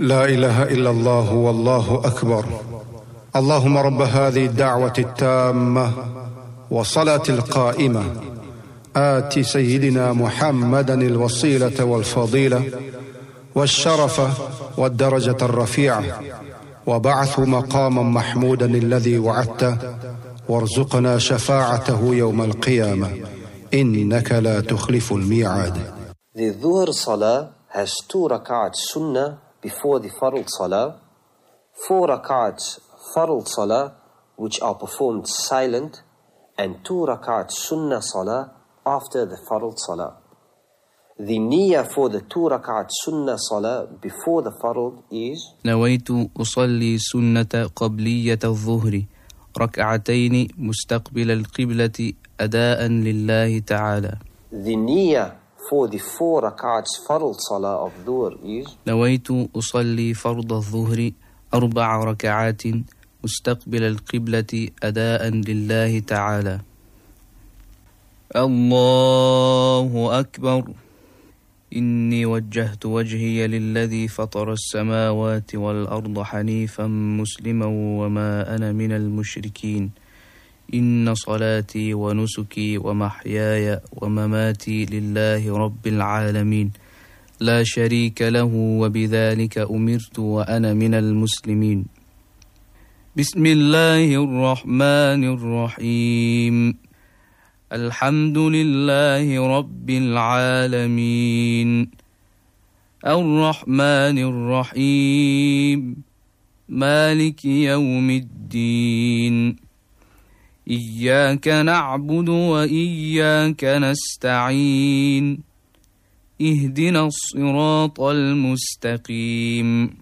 لا إله إلا الله والله أكبر. اللهم رب هذه الدعوة التامة والصلاة القائمة آت سيدنا محمدا الوسيلة والفضيلة والشرف والدرجة الرفيعة وبعثه مقاما محمودا الذي وعدته وارزقنا شفاعته يوم القيامة إنك لا تخلف الميعاد. The Dhuhr Salah has 2 rak'ats sunnah before the Fard Salah, 4 rak'ats Fard Salah which are performed silent, and 2 rak'ats sunnah Salah after the Fard Salah. The niyyah for the 2 rak'at sunnah salah before the fard is نويت أصلي سنة قبلية الظهر ركعتين مستقبل القبلة أداء لله تعالى. The niyyah for the 4 rak'ats fard salah of dhuhr is نويت أصلي فرض الظهر 4 ركعات مستقبل القبلة أداء لله تعالى. الله أكبر. إني وجهت وجهي للذي فطر السماوات والأرض حنيفا مسلما وما أنا من المشركين. إن صلاتي ونسكي ومحياي ومماتي لله رب العالمين لا شريك له وبذلك أمرت وأنا من المسلمين. بسم الله الرحمن الرحيم. الحمد لله رب العالمين الرحمن الرحيم مالك يوم الدين إياك نعبد وإياك نستعين اهدنا الصراط المستقيم